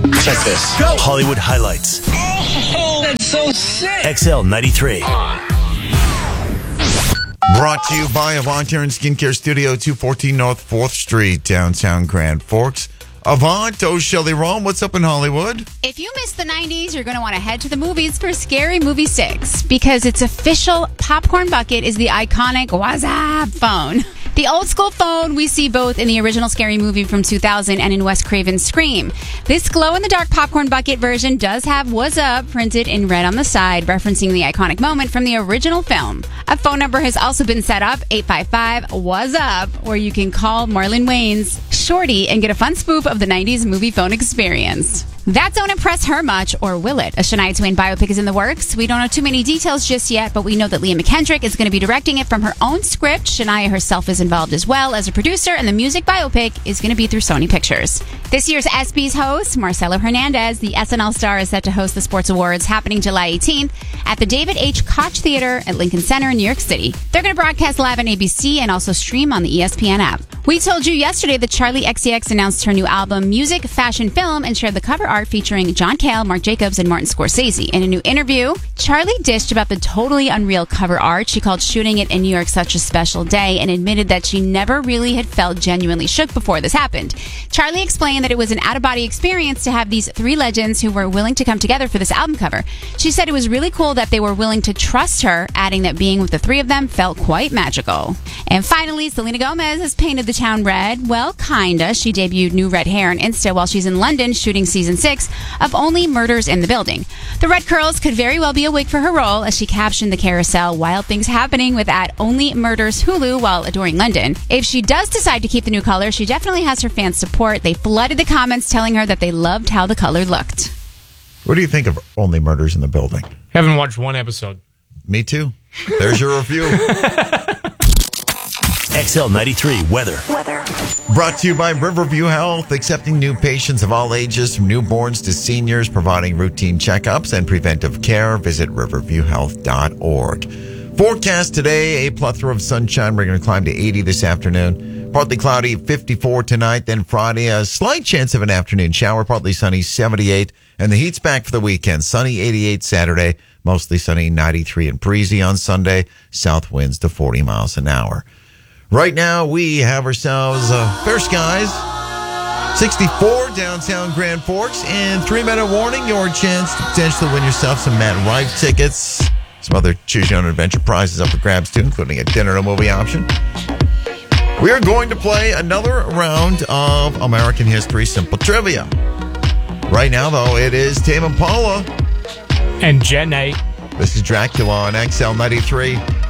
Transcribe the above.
Check this. Go. Hollywood highlights. Oh, that's so sick. XL 93. Brought to you by Avant Hair and Skincare Studio, 214 North 4th Street, downtown Grand Forks. Avant, Shelley Ron, what's up in Hollywood? If you missed the 90s, you're going to want to head to the movies for Scary Movie 6 because its official popcorn bucket is the iconic WhatsApp phone. The old school phone we see both in the original Scary Movie from 2000 and in Wes Craven's Scream. This glow-in-the-dark popcorn bucket version does have "What's Up" printed in red on the side, referencing the iconic moment from the original film. A phone number has also been set up, 855-WHAT'S-UP, where you can call Marlon Wayans Shorty and get a fun spoof of the 90s movie phone experience. That don't impress her much, or will it? A Shania Twain biopic is in the works. We don't know too many details just yet, but we know that Leah McKendrick is going to be directing it from her own script. Shania herself is involved as well as a producer, and the music biopic is going to be through Sony Pictures. This year's ESPYs host, Marcelo Hernandez, the SNL star, is set to host the Sports Awards happening July 18th at the David H. Koch Theater at Lincoln Center in New York City. They're going to broadcast live on ABC and also stream on the ESPN app. We told you yesterday that Charli XCX announced her new album, Music, Fashion, Film, and shared the cover art featuring John Cale, Marc Jacobs, and Martin Scorsese. In a new interview, Charli dished about the totally unreal cover art. She called shooting it in New York such a special day and admitted that she never really had felt genuinely shook before this happened. Charli explained that it was an out-of-body experience to have these three legends who were willing to come together for this album cover. She said it was really cool that they were willing to trust her, adding that being with the three of them felt quite magical. And finally, Selena Gomez has painted the town red. Well, kinda. She debuted new red hair on Insta while she's in London shooting season 6 of Only Murders in the Building. The red curls could very well be a wig for her role, as she captioned the carousel, "Wild things happening with @Only Murders Hulu while adoring London." If she does decide to keep the new color, she definitely has her fans' support. They flooded the comments telling her that they loved how the color looked. What do you think of Only Murders in the Building? Haven't watched one episode. Me too. There's your review. XL 93 weather. Brought to you by Riverview Health, accepting new patients of all ages, from newborns to seniors, providing routine checkups and preventive care. Visit riverviewhealth.org. Forecast today, a plethora of sunshine. We're going to climb to 80 this afternoon. Partly cloudy, 54 tonight. Then Friday, a slight chance of an afternoon shower. Partly sunny, 78. And the heat's back for the weekend. Sunny, 88 Saturday. Mostly sunny, 93 and breezy on Sunday. South winds to 40 miles an hour. Right now, we have ourselves fair skies, 64 downtown Grand Forks, and 3-minute warning, your chance to potentially win yourself some Matt Rife tickets. Some other Choose Your Own Adventure prizes up for grabs, too, including a dinner and a movie option. We are going to play another round of American History Simple Trivia. Right now, though, it is Tame Impala. And Jen A. This is Dracula on XL 93.